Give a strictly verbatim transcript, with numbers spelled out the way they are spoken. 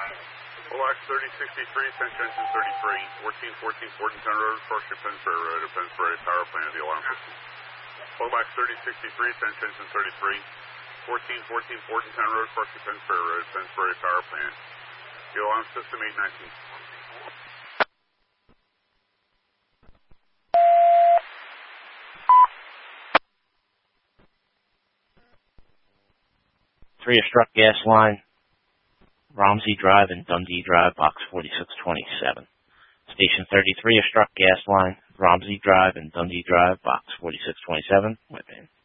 Black thirty sixty-three, Central Engine thirty-three, fourteen fourteen Fort and ten Road, Forestry Pennsbury Road at Pennsbury Power Plant, the alarm system. Black thirty sixty-three, Central Engine thirty-three, fourteen fourteen Fort and ten Road, Forestry Pennsbury Road at Pennsbury Power Plant, the alarm system eight nineteen. Three, a struck gas line, Romsey Drive and Dundee Drive, box forty-six twenty-seven. Station thirty-three, a struck gas line, Romsey Drive and Dundee Drive, box forty-six twenty-seven. Whitman.